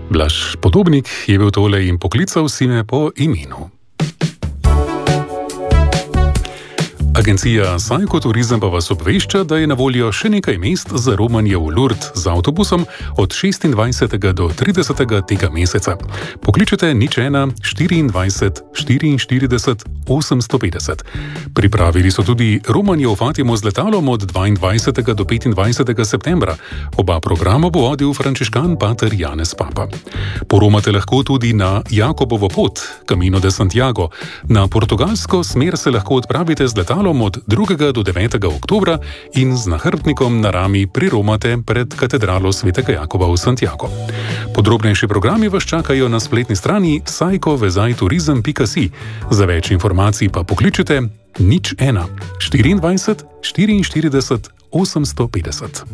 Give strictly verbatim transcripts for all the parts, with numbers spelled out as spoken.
Blaž Podobnik je bil tole in poklical si me po imenu. Agencija Sajko Turizem pa vas obvešča, da je na voljo še nekaj mest za romanje v Lourdes z avtobusom od šestindvajsetega do tridesetega tega meseca. Pokličete nič ena štiriindvajset štiriinštirideset osemsto petdeset. Pripravili so tudi romanje v Fatimo z letalom od dvaindvajsetega do petindvajsetega septembra. Oba programa bo vodil frančiškan pater Janez Papa. Poromate lahko tudi na Jakobovo pot, Camino de Santiago. Na portugalsko smer se lahko odpravite z letalom od drugega do devetega oktobra in z nahrbtnikom na rami priromate pred katedralo svetega Jakoba v Santiago. Podrobnejši programi vas čakajo na spletni strani sajko vezaj turizem pika si. Za več informacij pa pokličite nič ena štiriindvajset štiriinštirideset osemsto petdeset.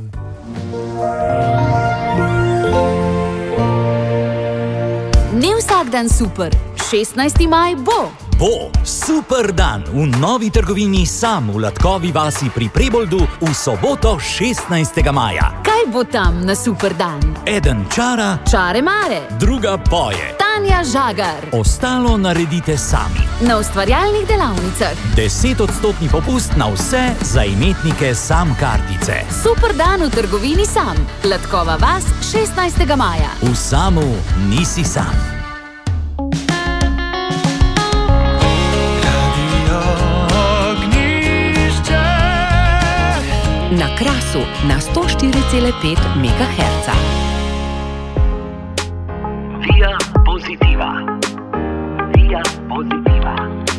Ne vsak dan super, šestnajsti maj bo. Bo super dan v novi trgovini Sam v Latkovi vasi pri Preboldu v soboto šestnajstega maja. Kaj bo tam na super dan? Eden čara, Čare mare, druga poje. Tanja Žagar. Ostalo naredite sami. Na ustvarjalnih delavnicah. Desetodstotni popust na vse za imetnike Sam kartice. Super dan v trgovini Sam. Latkova vas šestnajstega maja. V Samu nisi sam. Na Krasu na sto štiri cela pet megaherca. Via pozitiva. Via pozitiva.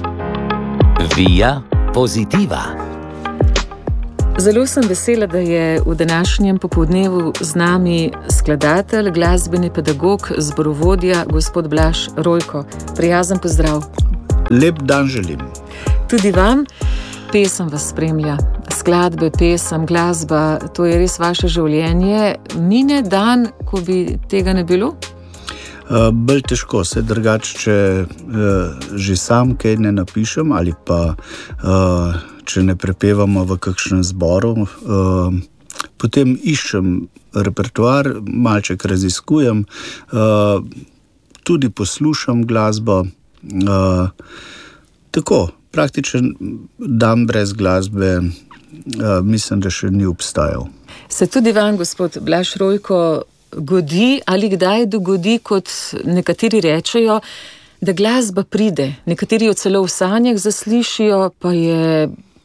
Via pozitiva. Zelo sem vesela, da je v današnjem popoldnevu z nami skladatelj, glasbeni pedagog, zborovodja, gospod Blaž Rojko. Prijazen pozdrav. Lep dan želim. Tudi vam. Pesem vas spremlja. Skladbe, pesem, glasba, to je res vaše življenje. Mine dan, ko bi tega ne bilo? Uh, bolj težko se drugače, če uh, že sam kaj ne napišem ali pa uh, če ne prepevamo v kakšnem zboru. Uh, potem iščem repertoar, malček raziskujem, uh, tudi poslušam glasbo. Uh, tako, praktičen dan brez glasbe, uh, mislim, da še ni obstajal. Se tudi vam, gospod Blaž Rojko, godi ali kdaj dogodi, kot nekateri rečejo, da glasba pride. Nekateri jo celo v sanjah zaslišijo, pa je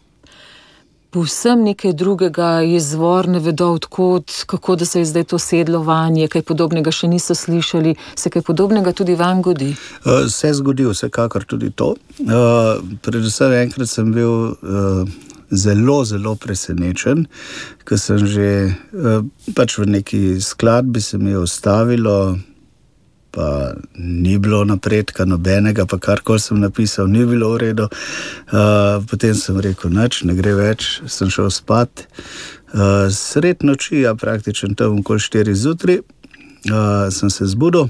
povsem nekaj drugega, izvor ne vedo odkot, kako da se je zdaj to sedlo vanje, kaj podobnega še niso slišali. Se kaj podobnega tudi vam godi? Uh, se zgodi vsekakor tudi to. Uh, predvsem enkrat sem bil uh, zelo, zelo presenečen, ko sem že uh, pač v neki skladbi se mi je ustavilo, pa ni bilo napredka nobenega, pa karkoli sem napisal, ni bilo v redu. Uh, potem sem rekel, nič, ne gre več, sem šel spat. Uh, sred noči, ja, praktično tam okoli štiri zjutraj, uh, sem se zbudil,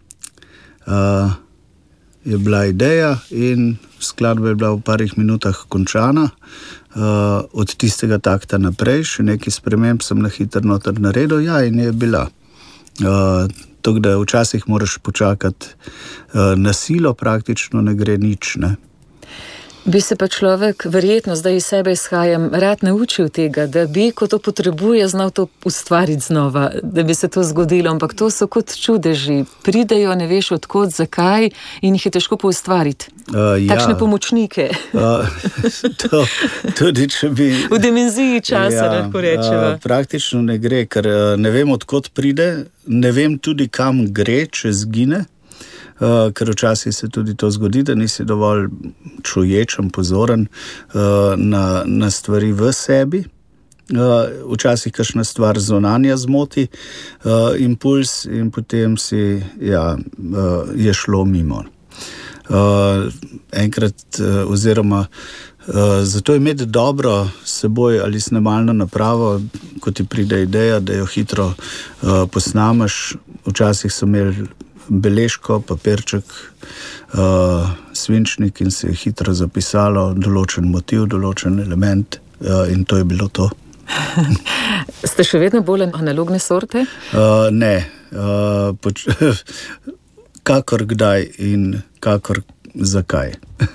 uh, je bila ideja in skladba je bila v parih minutah končana. Uh, od tistega takta naprej, še nekaj sprememb sem na hitro noter naredil, ja, in je bila. Uh, Tako da včasih moraš počakati na silo, praktično ne gre nič, ne. Bi se pa človek, verjetno zdaj iz sebe izhajam, rad naučil tega, da bi, ko to potrebuje, znal to ustvariti znova, da bi se to zgodilo, ampak to so kot čudeži. Pridejo, ne veš odkot, zakaj in jih je težko poustvariti. Uh, ja. Takšne pomočnike. Uh, to, tudi če bi... V dimenziji časa, ja, lahko rečeva. Uh, praktično ne gre, ker ne vem odkot pride, ne vem tudi kam gre, če zgine. Uh, ker včasih se tudi to zgodi, da nisi dovolj čuječen, pozoren uh, na, na stvari v sebi. Uh, včasih kakšna stvar zunanja zmoti uh, impuls in potem si, ja, uh, je šlo mimo. Uh, enkrat uh, oziroma uh, zato je imeti dobro s seboj ali snemalno napravo, ko ti pride ideja, da jo hitro uh, posnameš. Včasih so imeli beležko, papirček, uh, svinčnik in se je hitro zapisalo določen motiv, določen element uh, in to je bilo to. Ste še vedno bolj analogne sorte? Uh, ne, uh, poč kakor kdaj in kakor zakaj.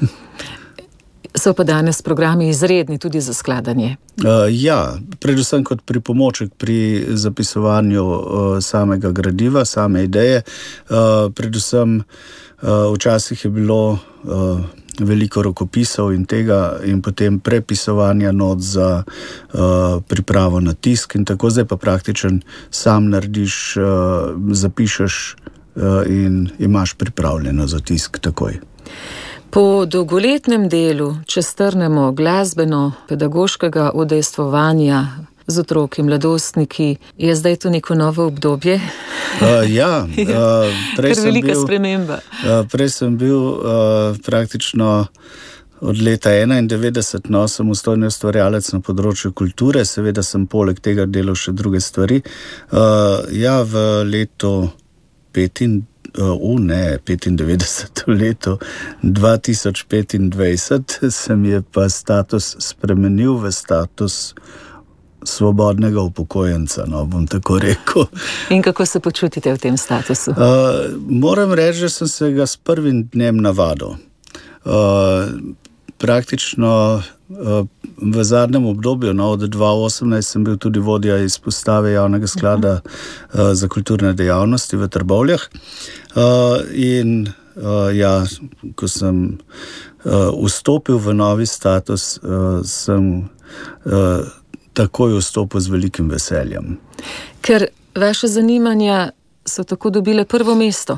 So pa danes programi izredni tudi za skladanje. Uh, ja, predvsem kot pripomoček pri zapisovanju uh, samega gradiva, same ideje. Uh, predvsem uh, včasih je bilo uh, veliko rokopisov in tega in potem prepisovanja not za uh, pripravo na tisk in tako zdaj pa praktičen sam narediš, uh, zapišeš uh, in imaš pripravljeno za tisk takoj. Po dolgoletnem delu, če strnemo glasbeno-pedagoškega udejstvovanja z otroki, mladostniki, je zdaj to neko novo obdobje? Uh, ja, uh, prej, sem velika bil, sprememba. Uh, prej sem bil uh, praktično od leta enaindevetdeset, no, samostojni ustvarjalec na področju kulture, seveda sem poleg tega delal še druge stvari. Uh, ja, v letu petindevetdeset, Uh, ne, petindevetdeset v letu dva tisoč petindvajset se mi je pa status spremenil v status svobodnega upokojenca, no, bom tako rekel. In kako se počutite v tem statusu? Uh, moram reči, da sem se ga s prvim dnem navadil. Uh, praktično uh, v zadnjem obdobju, no, od dva tisoč osemnajst sem bil tudi vodja izpostave javnega sklada uh, za kulturne dejavnosti v Trbovljah. Uh, in uh, ja, ko sem uh, vstopil v novi status, uh, sem uh, takoj vstopil z velikim veseljem. Ker vaše zanimanja so tako dobile prvo mesto.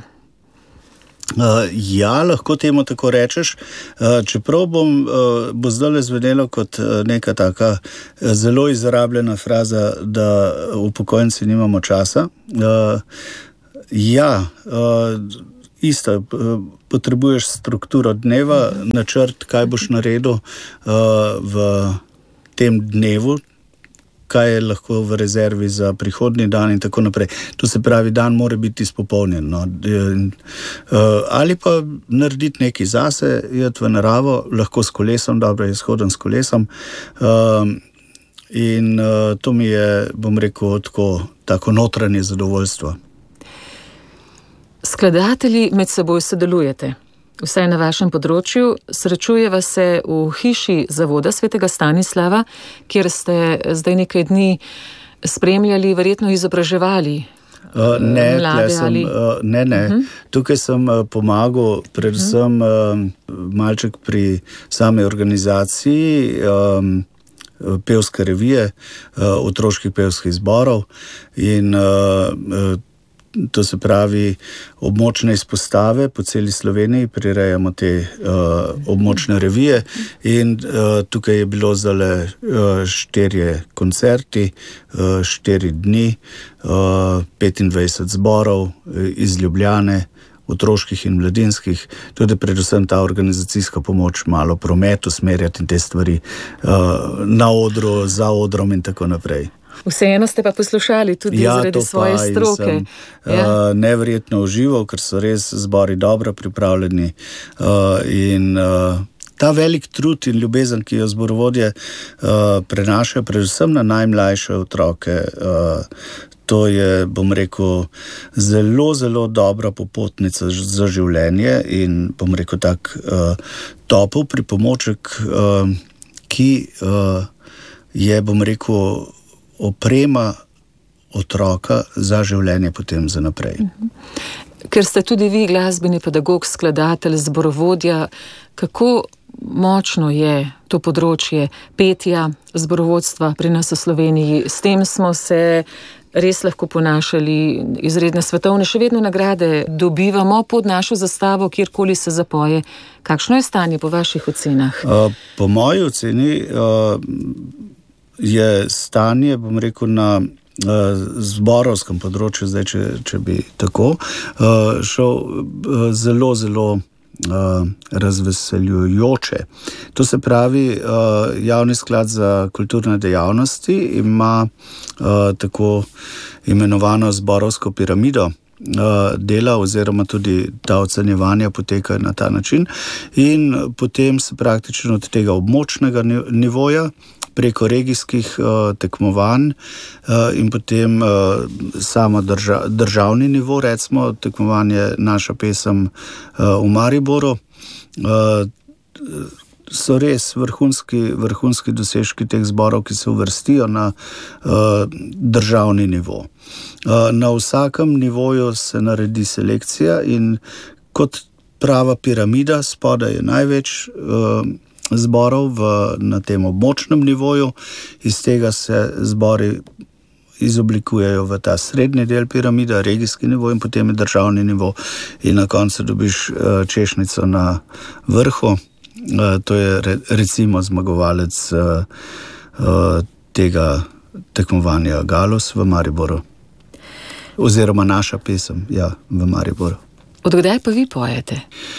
Uh, ja, lahko temu tako rečeš, uh, čeprav bom, uh, bo zdaj zvenelo kot uh, neka taka uh, zelo izrabljena fraza, da upokojenci nimamo časa. Uh, ja, uh, isto, uh, potrebuješ strukturo dneva, načrt, kaj boš naredil uh, v tem dnevu, kaj je lahko v rezervi za prihodnji dan in tako naprej. To se pravi, dan mora biti izpopolnjen. No. Ali pa narediti nekaj zase, jeti v naravo, lahko s kolesom, dobro je shoden s kolesom. In to mi je, bom rekel, tako, tako notranje zadovoljstvo. Skladatelji med seboj sodelujete. Vsaj na vašem področju, srečujeva se v hiši Zavoda svetega Stanislava, kjer ste zdaj nekaj dni spremljali, verjetno izobraževali uh, ne, mlade sem, ali... uh, ne, ne. Uh-huh. Tukaj sem uh, pomagal predvsem uh, malček pri sami organizaciji um, pevske revije, uh, otroških pevskih zborov in uh, uh, to se pravi, območne izpostave po celi Sloveniji prirejamo te uh, območne revije in uh, tukaj je bilo zdaj uh, štirje koncerti, uh, štiri dni, uh, petindvajset zborov iz Ljubljane, otroških in mladinskih, tudi predvsem ta organizacijska pomoč, malo promet usmerjati in te stvari uh, na odru, za odrom in tako naprej. Vseeno ste pa poslušali tudi ja, zaradi svoje stroke. Sem, ja, uh, neverjetno užival, ker so res zbori dobro pripravljeni uh, in uh, ta velik trud in ljubezen, ki jo zborovodje uh, prenašajo predvsem na najmlajše otroke, uh, to je, bom rekel, zelo, zelo dobra popotnica za življenje in bom rekel tak uh, topel pripomoček, uh, ki uh, je, bom rekel, oprema otroka za življenje potem za naprej. Ker ste tudi vi glasbeni pedagog, skladatelj, zborovodja, kako močno je to področje petja, zborovodstva pri nas v Sloveniji? S tem smo se res lahko ponašali izredne svetovne, še vedno nagrade dobivamo pod našo zastavo, kjerkoli se zapoje. Kakšno je stanje po vaših ocenah? Uh, po moji oceni uh, je stanje, bom rekel, na uh, zborovskem področju, zdaj, če, če bi tako, uh, šel uh, zelo, zelo uh, razveseljujoče. To se pravi, uh, Javni sklad za kulturne dejavnosti ima uh, tako imenovano zborovsko piramido dela oziroma tudi ta ocenjevanja potekajo na ta način in potem se praktično od tega območnega nivoja preko regijskih uh, tekmovanj uh, in potem uh, samo drža, državni nivo, recimo tekmovanje Naša pesem uh, v Mariboru. Uh, so res vrhunski, vrhunski dosežki teh zborov, ki se uvrstijo na uh, državni nivo. Uh, na vsakem nivoju se naredi selekcija in kot prava piramida, spodaj je največ uh, zborov v, na tem območnem nivoju, iz tega se zbori izoblikujejo v ta srednji del piramida, regijski nivo in potem je državni nivo in na koncu dobiš uh, češnjico na vrhu. Uh, to je re, recimo zmagovalec uh, uh, tega tekmovanja Galus v Mariboru. Oziroma Naša pesem, ja, v Mariboru. Odkdaj pa vi pojete?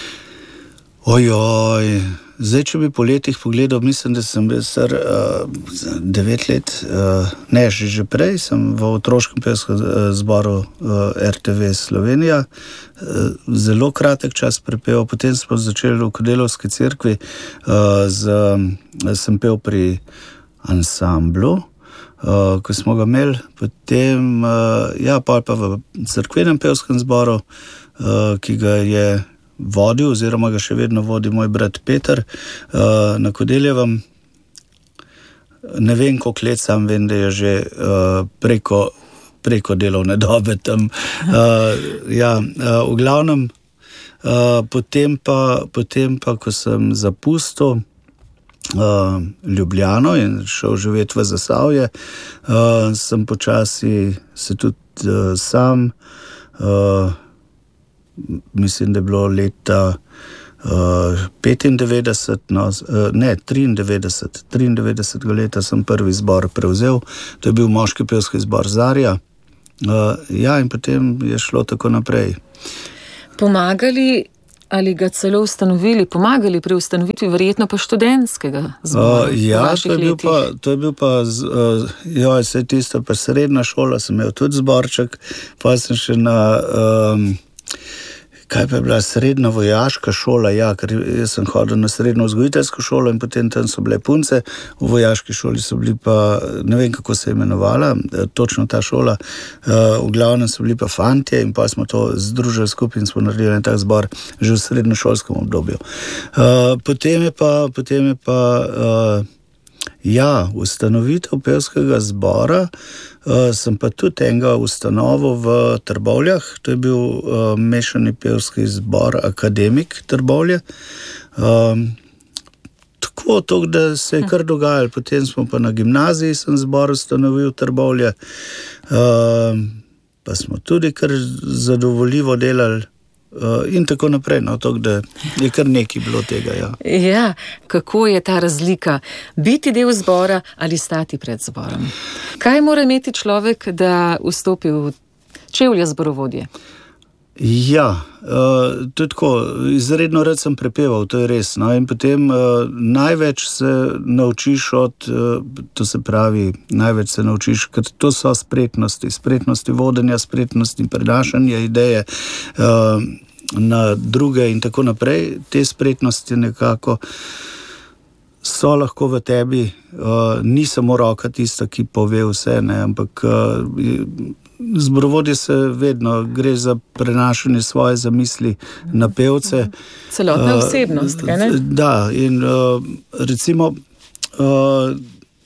Ojoj, zdaj, če bi po letih pogledal, mislim, da sem bil star uh, devet let, uh, ne, že, že prej, sem v otroškem pevskem zboru uh, R T V Slovenija, uh, zelo kratek čas prepeval, potem smo začeli v Kodelovski cerkvi, uh, z, sem pel pri ansamblu, uh, ko smo ga imeli, potem, uh, ja, pa pa v cerkvenem pevskem zboru, uh, ki ga je vodil, oziroma ga še vedno vodi moj brat Peter uh, na Kodeljevem. Ne vem, koliko let, sam vem, da je že uh, preko, preko delovne dobe tam. Uh, ja, uh, v glavnem, uh, potem, pa, potem pa, ko sem zapustil uh, Ljubljano in šel živeti v Zasavje, uh, sem počasi se tudi uh, sam uh, mislim, da je bilo leta uh, petindevetdeset, no, uh, ne, triindevetdeset, triindevetdesetega leta sem prvi zbor prevzel, to je bil moški pevski zbor Zarja. Uh, ja, in potem je šlo tako naprej. Pomagali ali ga celo ustanovili, pomagali pri ustanovitvi verjetno pa študentskega zbora? Uh, ja, to je, bil pa, to je bil pa, uh, joj, vse tisto, pa srednja šola, sem imel tudi zborček, pa sem še na... Um, kaj pa je bila srednja vojaška šola, ja, ker jaz sem hodil na srednjo vzgojiteljsko šolo in potem tam so bile punce, v vojaški šoli so bili pa, ne vem kako se je imenovala, točno ta šola, v glavnem so bili pa fantje in pa smo to združili skupaj in smo naredili tak zbor že v srednjošolskem obdobju. Potem je pa, potem je pa ja, ustanovitev pevskega zbora, uh, sem pa tudi enega ustanovil v Trbovljah, to je bil uh, mešani pevski zbor Akademik Trbovlje. Um, tako, to, da se je kar dogajalo, potem smo pa na gimnaziji sem zbor ustanovil Trbovlje, uh, pa smo tudi kar zadovoljivo delali. Uh, in tako naprej, no, to, da je kar nekaj bilo tega. Ja. Ja, kako je ta razlika? Biti del zbora ali stati pred zborom? Kaj mora imeti človek, da vstopi v čevlje zborovodje? Ja, uh, to je tako, izredno rad sem prepeval, to je res. No, in potem uh, največ se naučiš od, uh, to se pravi, največ se naučiš, ker to so spretnosti, spretnosti vodenja, spretnosti prenašanja ideje uh, na druge in tako naprej. Te spretnosti nekako so lahko v tebi, uh, ni samo roka tista, ki pove vse, ne, ampak uh, zborovodje se vedno gre za prenašanje svoje zamisli na pevce. Celotna osebnost, kaj ne? Da, in uh, recimo uh,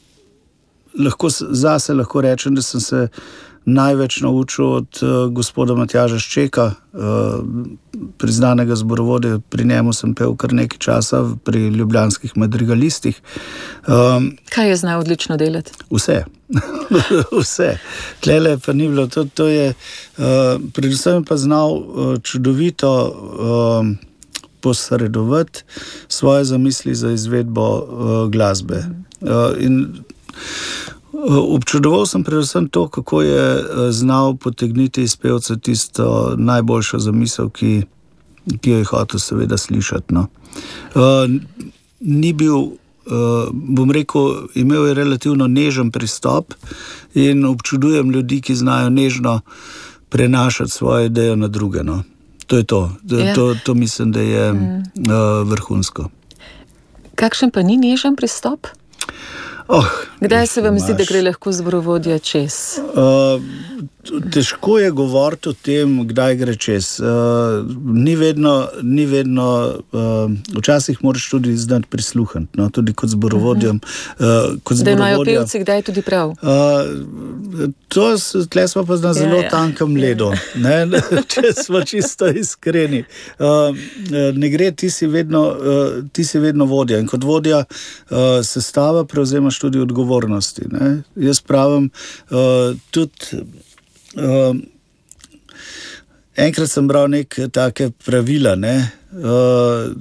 lahko, zase lahko rečem, da sem se največ naučil od uh, gospoda Matjaža Ščeka, uh, priznanega zborovodja. Pri njemu sem pel kar nekaj časa pri ljubljanskih madrigalistih. Um, kaj je znal odlično delati? Vse. Vse. Tlele pa ni bilo. To, to je, uh, predvsem pa znal uh, čudovito uh, posredovati svoje zamisli za izvedbo uh, glasbe. Uh, in občudoval sem predvsem to, kako je znal potegniti iz pevca tisto najboljšo zamisel, ki, ki jo je hotel seveda slišati. No. Uh, ni bil, uh, bom rekel, imel je relativno nežen pristop in občudujem ljudi, ki znajo nežno prenašati svoje ideje na druge. No. To je to. Yeah. To, to mislim, da je mm. uh, vrhunsko. Kakšen pa ni nežen pristop? Oh, Kdaj se vam zdi, da gre lahko zborovodja čez? Uh, težko je govoriti o tem, kdaj gre čez. Uh, ni vedno, ni vedno uh, včasih moraš tudi znati prisluhniti, no? Tudi kot zborovodjem. Uh, kot da imajo pevci kdaj tudi prav? Uh, to tle smo pa na zelo ja, ja. tankem ledu, ne? Če smo čisto iskreni. Uh, ne gre, ti si, vedno, uh, ti si vedno vodja in kot vodja uh, sestava prevzemaš tudi odgovornosti. Ne? Jaz pravim, uh, tudi uh, enkrat sem bral neke take pravila, ne? Uh,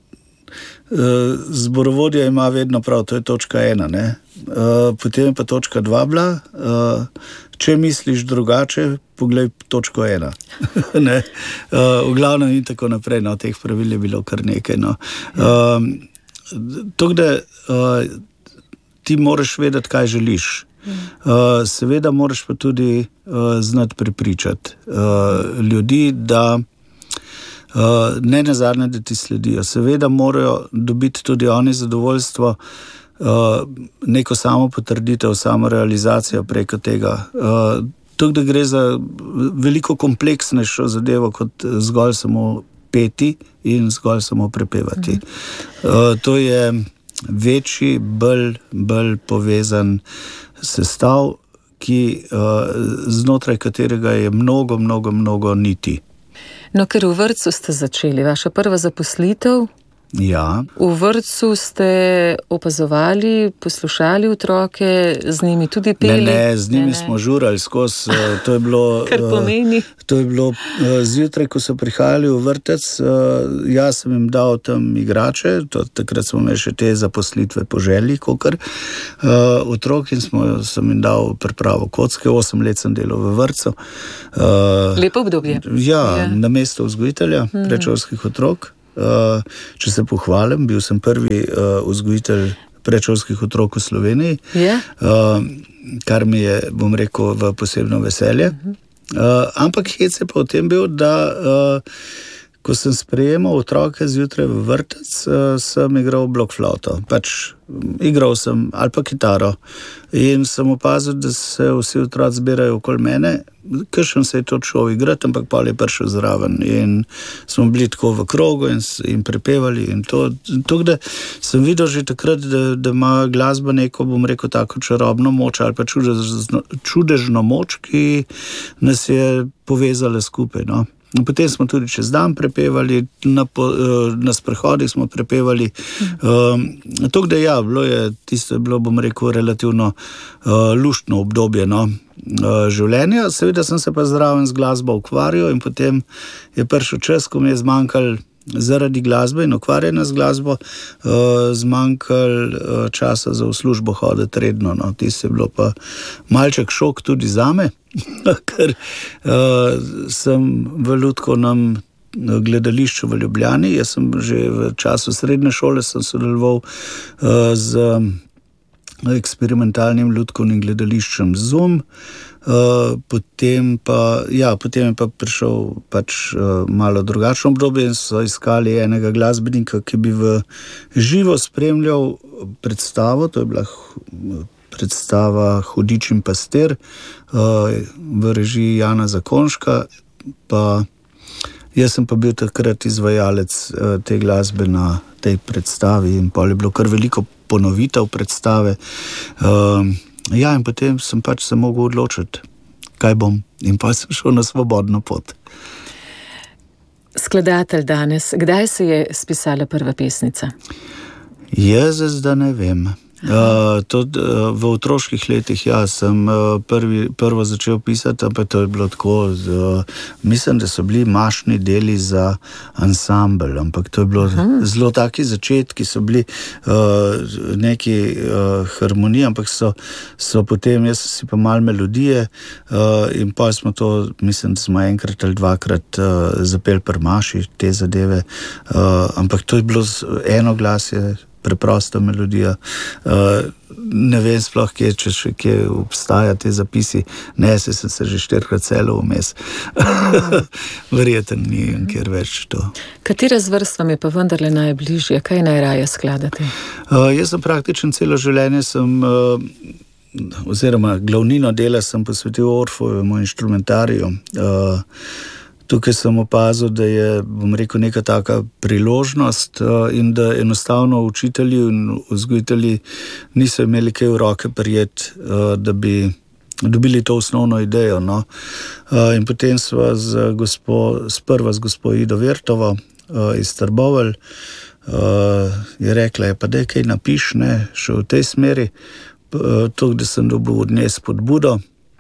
uh, zborovodja ima vedno prav, to je točka ena, ne? Uh, potem je pa točka dva bila, uh, če misliš drugače, poglej točko ena. ne? Uh, v glavnem in tako naprej, no, teh pravil je bilo kar nekaj. No. Uh, Tako da uh, ti moraš vedeti, kaj želiš. Uh, seveda moraš pa tudi uh, znati prepričati uh, ljudi, da uh, ne nazadnje, da ti sledijo. Seveda morajo dobiti tudi oni zadovoljstvo, uh, neko samo potrditev, samo realizacijo preko tega. Uh, tako da gre za veliko kompleksnejšo zadevo kot zgolj samo peti in zgolj samo prepevati. Uh, to je večji, bolj, bolj povezan sestav, ki, uh, znotraj katerega je mnogo, mnogo, mnogo niti. No, ker v vrtcu ste začeli, vaša prva zaposlitev. Ja. V vrtcu ste opazovali, poslušali otroke, z njimi tudi peli? Ne, ne, z njimi ne, ne. smo žurali skozi. To je bilo, kar pomeni? To je bilo zjutraj, ko so prihajali v vrtec. Jaz sem jim dal tam igrače, to, takrat smo imeli še te zaposlitve po želji, kakor otrok, in smo, sem jim dal pripravo kocke. Osem let sem delal v vrtcu. Lepo obdobje. Ja, ja. Na mesto vzgojitelja hmm. predšolskih otrok. Uh, če se pohvalim, bil sem prvi uh, vzgojitelj predšolskih otrok v Sloveniji, yeah. uh, kar mi je, bom rekel, v posebno veselje. Uh, ampak hec je pa v tem bil, da uh, ko sem sprejemal otroke zjutraj v vrtec, uh, sem igral blokflavto. Pač igral sem ali pa kitaro in sem opazil, da se vsi otroci zbirajo okoli mene. Kakšen se je to šel igrati, ampak pa je prišel zraven in smo bili tako v krogu in, in prepevali in to. Tako da sem videl že takrat, da, da ima glasba neko, bom rekel, tako čarobno moč ali pa čudežno, čudežno moč, ki nas je povezala skupaj, no. Potem smo tudi čez dan prepevali, na, na sprehodih smo prepevali. Um, tako da ja, bilo je, tisto je bilo, bom rekel, relativno uh, luštno obdobje, no, uh, življenja. Seveda sem se pa zraven z glasbo ukvarjal in potem je prišel čas, ko mi je zmanjkal zaradi glasbe in ukvarjanja z glasbo, uh, zmanjkal uh, časa za v službo hoditi redno. No. Tisto je bilo pa malček šok tudi zame. Ker uh, sem v Lutkovnem gledališču v Ljubljani, jaz sem že v času srednje šole sem sodeloval uh, z eksperimentalnim lutkovnim gledališčem Zoom, uh, potem pa, ja, potem je pa prišel pač uh, malo drugačno obdobje in so iskali enega glasbenika, ki bi v živo spremljal predstavo, to je bila predstava Hudič in pastir v režiji Jana Zakonška, pa jaz sem pa bil takrat izvajalec te glasbe na tej predstavi in pa je bilo kar veliko ponovitev predstave. Ja, in potem sem pač se mogel odločiti, kaj bom, in pa sem šel na svobodno pot. Skladatelj danes, kdaj se je spisala prva pesnica? Jaz zdaj ne vem. Uh, to, uh, v otroških letih ja, sem uh, prvi, prvo začel pisati, ampak to je bilo tako, uh, mislim, da so bili mašni deli za ansambel, ampak to je bilo uh-huh. zelo taki začetki, so bili uh, neki uh, harmonije, ampak so, so potem, jaz si pa malo melodije uh, in pa smo to, mislim, da smo enkrat ali dvakrat uh, zapeli pri maši te zadeve, uh, ampak to je bilo eno glasje, preprosta melodija. Uh, ne vem sploh, kje, če še kje obstaja te zapisi. Ne, se sem se že štirikrat celo vmes. Verjetno ni kjer več to. Katera zvrst vam je pa vendarle najbližja? Kaj najraje skladate? Uh, jaz sem praktično celo življenje sem, uh, oziroma glavnino dela sem posvetil Orfovemu inštrumentariju. Uh, Tukaj sem opazil, da je, bom rekel, neka taka priložnost uh, in da enostavno učitelji in vzgojitelji niso imeli kaj v roke prijeti, uh, da bi dobili to osnovno idejo. No? Uh, in potem sva z gospo, sprva z gospo Ido Vertovo uh, iz Trbovelj, uh, je rekla, je pa da kaj napiš, ne, še v tej smeri, uh, to, da sem dobil od nje spodbudo.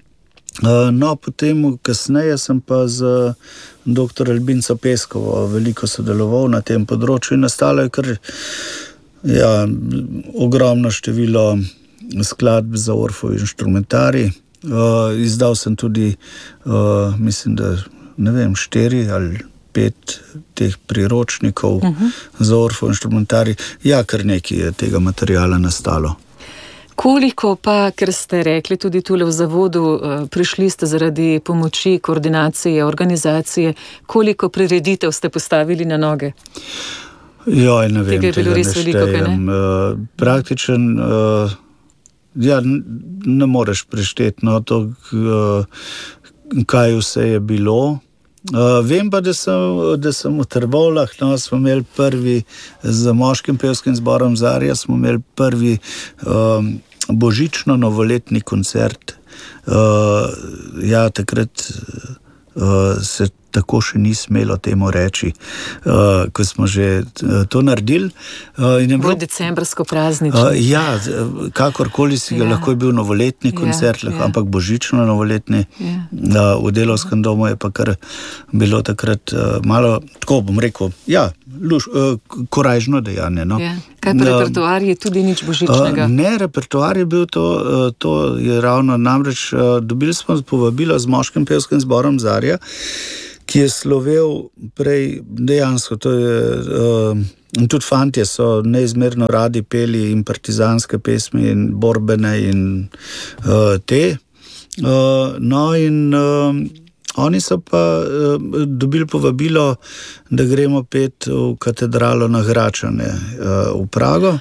No, potem kasneje sem pa z doktor Albinco Peskovo veliko sodeloval na tem področju in nastalo je kar ja, ogromno število skladb za Orfov inštrumentarij. Uh, izdal sem tudi, uh, mislim, da ne vem, štiri ali pet teh priročnikov uh-huh. za Orfov inštrumentarij. Ja, kar nekaj je tega materiala nastalo. Koliko pa, ker ste rekli tudi tule v zavodu, prišli ste zaradi pomoči, koordinacije, organizacije, koliko prireditev ste postavili na noge? Joj, ne vem, tega je bilo res veliko, kaj ne? Uh, praktičen, uh, ja, ne moreš prešteti, no, to, uh, kaj vse je bilo. Uh, vem pa, da sem, da sem v Trbovljah, no, smo imeli prvi z moškim pevskim zborom Zarja, smo imeli prvi um, božično-novoletni koncert. Uh, ja, takrat uh, se tako še ni smelo temu reči, uh, ko smo že uh, to naredili. Uh, in je bilo, decembrsko praznično. Uh, ja, kakorkoli si ga, ja. Lahko je bil novoletni koncert, ja, lahko, ja. Ampak božično-novoletni. Ja. Uh, v Delavskem domu je pa kar bilo takrat uh, malo, tako bom rekel, ja, luš, uh, korajžno dejanje. No? Ja. Kaj pa repertoar je tudi nič božičnega? Uh, ne, repertoar je bil to, uh, to je ravno namreč, uh, dobili smo povabilo z moškim pevskim zborom Zarja, ki je slovel prej dejansko, to je, uh, in tudi fantje so neizmerno radi peli in partizanske pesmi in borbene in uh, te. Uh, no in uh, oni so pa uh, dobili povabilo, da gremo pet v katedralo na Gračane uh, v Prago.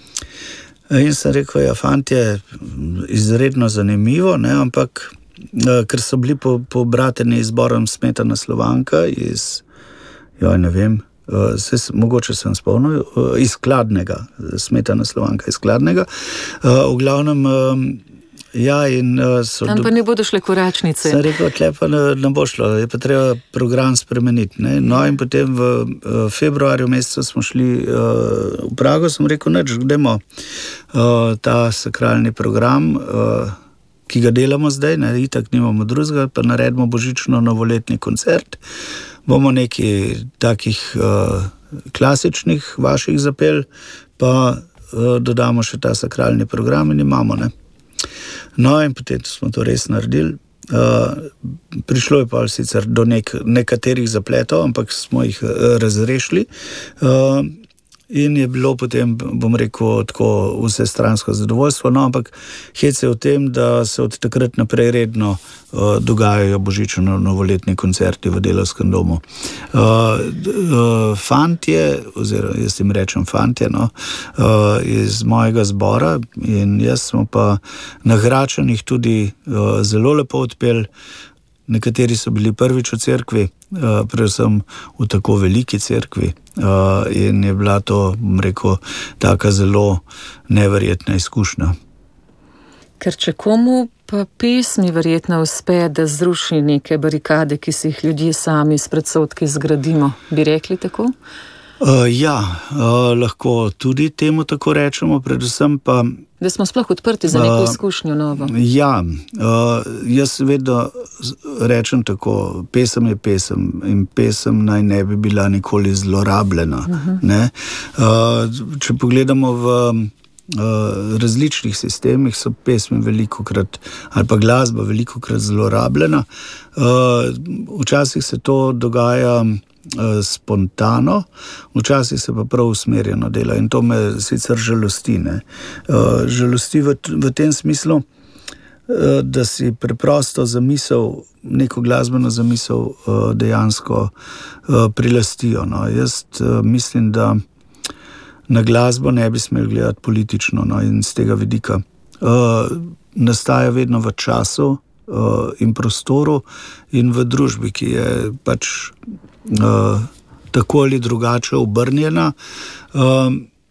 In sem rekel, ja, fantje, izredno zanimivo, ne, ampak ker so bili po, pobrateni izborom Smetana Slovanka iz, joj, ne vem, se, mogoče sem spomnil, iz Kladnega, Smetana Slovanka iz Kladnega. V glavnem, ja, in so... Tam pa ne bodo šle koračnice. Sem rekel, tle pa ne, ne bo šlo, je pa treba program spremeniti, ne. No, in potem v februarju mesecu smo šli v Prago, sem rekel, neč, gremo ta sakralni program, ki ga delamo zdaj, ne, itak nimamo drugega, pa naredimo božično-novoletni koncert. Bomo nekaj takih uh, klasičnih vaših zapel, pa uh, dodamo še ta sakralni program in imamo, ne. No, in potem smo to res naredili. Uh, prišlo je pa sicer do nek, nekaterih zapletov, ampak smo jih uh, razrešili. Uh, In je bilo potem, bom rekel, tako vse stransko zadovoljstvo, no, ampak hec je v tem, da se od takrat naprej redno uh, dogajajo božično-novoletni koncerti v Delavskem domu. Uh, uh, fantje, oziroma jaz jim rečem fantje, no, uh, iz mojega zbora in jaz smo pa na Gračanih tudi uh, zelo lepo odpeli. Nekateri so bili prvič v cerkvi, uh, predvsem v tako veliki cerkvi. Uh, in je bila to, bom rekel, taka zelo neverjetna izkušnja. Ker če komu pa pesmi verjetno uspe, da zruši neke barikade, ki si jih ljudje sami s predsodki zgradimo, bi rekli tako? Uh, ja, uh, lahko tudi temu tako rečemo, predvsem pa... Da smo sploh odprti za neko izkušnjo novo. Uh, ja, uh, jaz vedno rečem tako, pesem je pesem in pesem naj ne bi bila nikoli zlorabljena. Uh-huh. Ne? Uh, če pogledamo v uh, različnih sistemih, so pesmi velikokrat, ali pa glasba velikokrat zlorabljena. Uh, včasih se to dogaja spontano, včasih se pa prav usmerjeno dela in to me sicer žalosti. Ne. Žalosti v, v tem smislu, da si preprosto zamisel, neko glasbeno zamisel dejansko prilastijo. No. Jaz mislim, da na glasbo ne bi smel gledati politično, no, in z tega vidika nastaja vedno v času in prostoru in v družbi, ki je pač uh, tako ali drugače obrnjena, uh,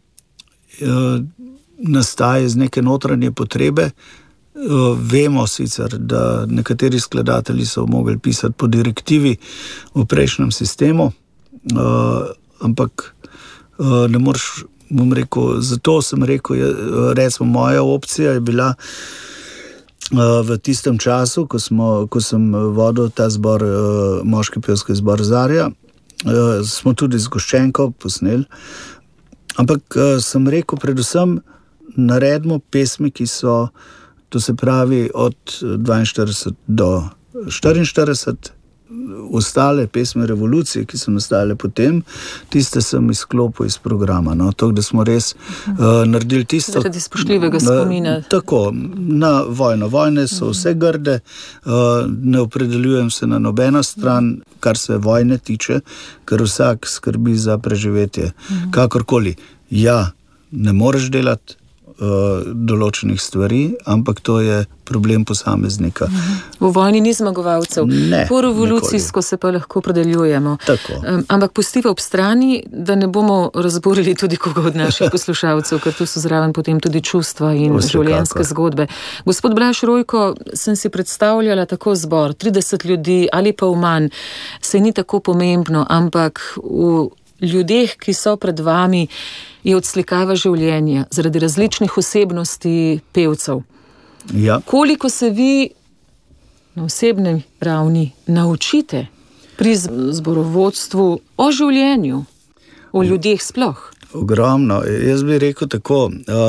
uh, nastaja iz neke notranje potrebe. Uh, vemo sicer, da nekateri skladatelji so mogli pisati po direktivi v prejšnjem sistemu, uh, ampak uh, ne moreš, bom rekel, zato sem rekel, je, recimo moja opcija je bila v tistem času, ko, smo, ko sem vodil ta zbor, moški pevski zbor Zarja, smo tudi z Goščenko posneli, ampak sem rekel, predvsem naredimo pesmi, ki so, to se pravi od dvainštirideset do štiriinštirideset, ostale pesme revolucije, ki so nastale potem, tiste sem izklopil iz programa. No? To, da smo res uh, naredili tisto... Zaradi spoštljivega spomina. Uh, tako, na vojno. Vojne so vse grde, uh, ne opredeljujem se na nobeno stran, kar se vojne tiče, ker vsak skrbi za preživetje. Uh-huh. Kakorkoli, ja, ne moreš delati določenih stvari, ampak to je problem posameznika. V vojni ni zmagovalcev. Ne, po revolucijsko nikoli. Se pa lahko predeljujemo. Tako. Ampak pustiva ob strani, da ne bomo razburili tudi koga od naših poslušalcev, ker tu so zraven potem tudi čustva in Vsekako. Življenjske zgodbe. Gospod Blaž Rojko, sem si predstavljala tako zbor, trideset ljudi ali pa v manj, se ni tako pomembno, ampak v ljudeh, ki so pred vami, je odslikava življenja zaradi različnih osebnosti pevcev. Ja. Koliko se vi na osebni ravni naučite pri zborovodstvu o življenju, o ljudeh sploh? Ogromno. Jaz bi rekel tako,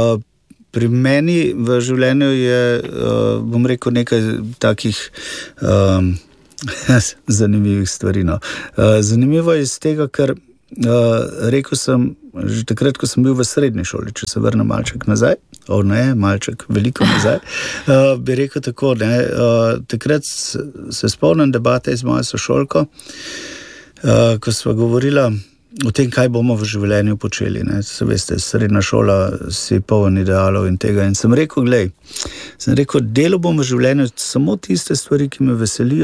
pri meni v življenju je, bom rekel, nekaj takih um, zanimivih stvari. No. Zanimivo je iz tega, ker Uh, rekel sem, že takrat, ko sem bil v srednji šoli, če se vrnem malček nazaj, o ne, malček veliko nazaj, uh, bi rekel tako, ne, uh, takrat se spomnim debate z mojo sošolko, uh, ko sva govorila o tem, kaj bomo v življenju počeli. Ne. Se veste, srednja šola si poln idealov in tega. In sem rekel, glej, sem rekel, delo bom v življenju samo tiste stvari, ki me veselijo,